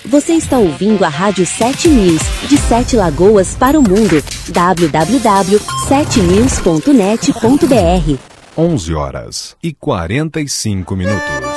Você está ouvindo a Rádio 7 News, de 7 Lagoas para o mundo. www.7news.net.br 11h45.